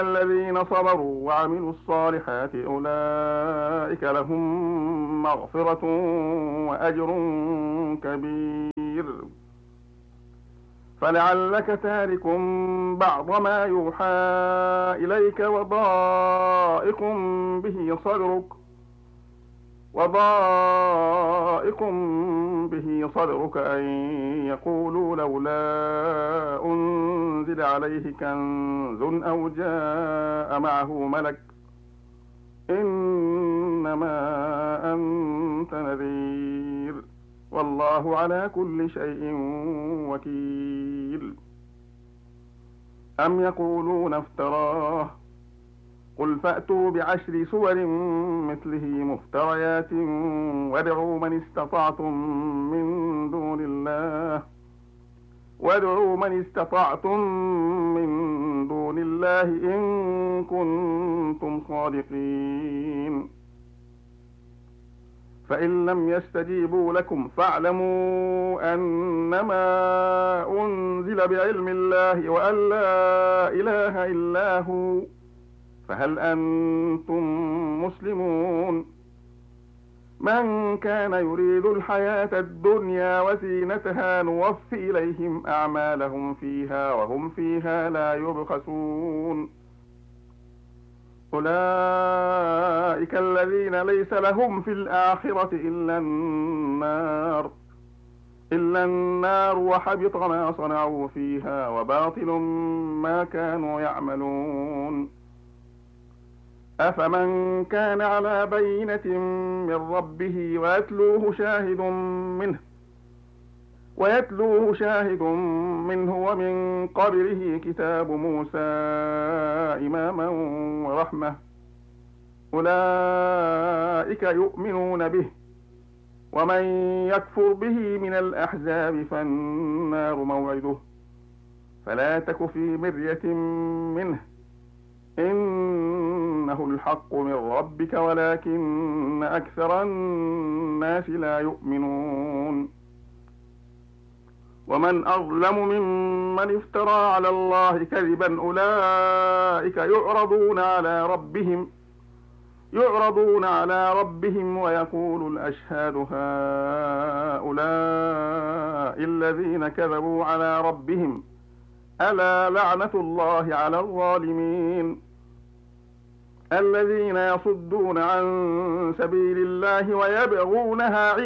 الذين صبروا وعملوا الصالحات أولئك لهم مغفرة وأجر كبير. فلعلك تارك بعض ما يوحى إليك وضائق به صدرك أن يقولوا لولا أنزل عليه كنز أو جاء معه ملك إنما أنت نذير والله على كل شيء وكيل. أم يقولون افتراه قل فأتوا بعشر سور مثله مفتريات وادعوا من استطعتم من دون الله إن كنتم صادقين. فإن لم يستجيبوا لكم فاعلموا أنما أنزل بعلم الله وأن لا إله إلا هو فهل أنتم مسلمون؟ من كان يريد الحياة الدنيا وزينتها نوفي إليهم أعمالهم فيها وهم فيها لا يبخسون. أولئك الذين ليس لهم في الآخرة إلا النار وحبط ما صنعوا فيها وباطل ما كانوا يعملون. أفمن كان على بينة من ربه ويتلوه شاهد منه ومن قبله كتاب موسى إماما ورحمة أولئك يؤمنون به ومن يكفر به من الأحزاب فالنار موعده فلا تك في مرية منه إنه الحق من ربك ولكن أكثر الناس لا يؤمنون. ومن أظلم ممن افترى على الله كذبا أولئك يعرضون على ربهم ويقول الأشهاد هؤلاء الذين كذبوا على ربهم ألا لعنة الله على الظالمين الذين يصدون عن سبيل الله ويبغونها